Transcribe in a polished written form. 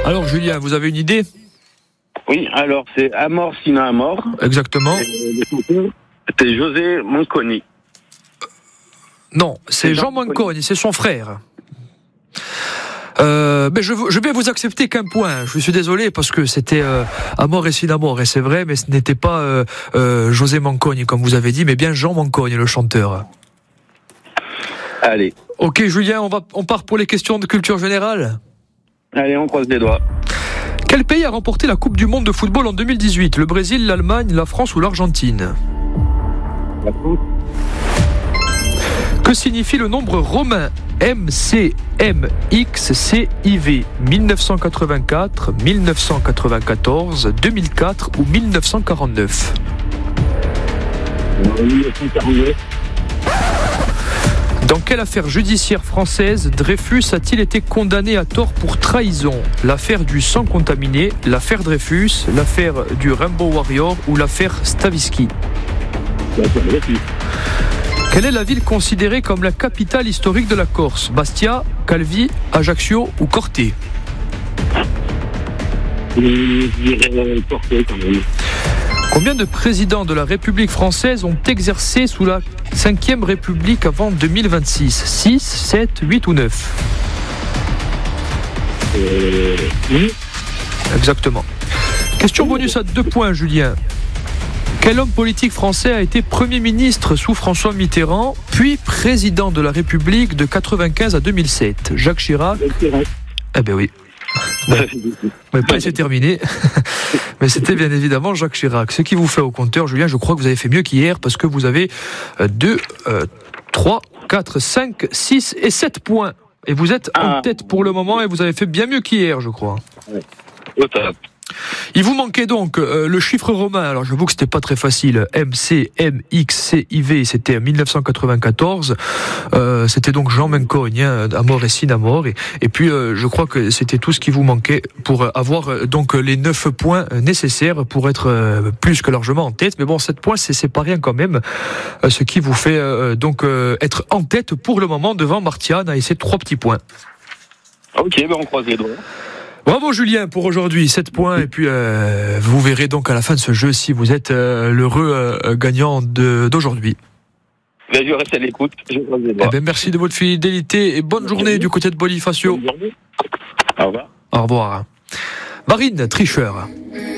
Alors Julien, vous avez une idée? Oui, alors c'est Amor Sina Amor. Exactement. C'est José Manconi. Non, c'est Jean Manconi, c'est son frère. Mais je vais vous accepter qu'un point. Je suis désolé parce que c'était Amor et Sinamor, et c'est vrai, mais ce n'était pas José Manconi comme vous avez dit, mais bien Jean Manconi, le chanteur. Allez. Ok Julien, on part pour les questions de culture générale. Allez, on croise les doigts. Quel pays a remporté la Coupe du Monde de football en 2018? Le Brésil, l'Allemagne, la France ou l'Argentine? La France. Que signifie le nombre romain MCMXCIV? 1984, 1994, 2004 ou 1949? 1949. Dans quelle affaire judiciaire française Dreyfus a-t-il été condamné à tort pour trahison? L'affaire du sang contaminé, l'affaire Dreyfus, l'affaire du Rainbow Warrior ou l'affaire Stavisky? L'affaire Dreyfus. Quelle est la ville considérée comme la capitale historique de la Corse? Bastia, Calvi, Ajaccio ou Corté? Je dirais Corté quand même. Combien de présidents de la République française ont exercé sous la 5e République avant 2026? 6, 7, 8 ou 9? Oui. Exactement. Question bonus à 2 points, Julien. Quel homme politique français a été Premier ministre sous François Mitterrand, puis président de la République de 1995 à 2007? Jacques Chirac? Eh ben oui. Mais pas c'est terminé. Mais c'était bien évidemment Jacques Chirac. Ce qui vous fait au compteur, Julien, je crois que vous avez fait mieux qu'hier parce que vous avez 2, 3, 4, 5, 6 et 7 points. Et vous êtes en tête pour le moment et vous avez fait bien mieux qu'hier, je crois. Au top. Il vous manquait donc le chiffre romain. Alors j'avoue que c'était pas très facile. MCMXCIV, c'était 1994. C'était donc Jean Manconi, Amor et Sinamor. Et puis je crois que c'était tout ce qui vous manquait pour avoir donc les 9 points nécessaires pour être plus que largement en tête. Mais bon, 7 points, c'est pas rien quand même. Ce qui vous fait donc être en tête pour le moment devant Martiane et ses 3 petits points. Ok, on croise les doigts. Bravo Julien pour aujourd'hui, 7 points, et puis vous verrez donc à la fin de ce jeu si vous êtes l'heureux gagnant d'aujourd'hui. Je reste à l'écoute, je croise les doigts. Merci de votre fidélité et bonne journée du côté de Bonifacio. Au revoir. Au revoir. Marine, tricheur.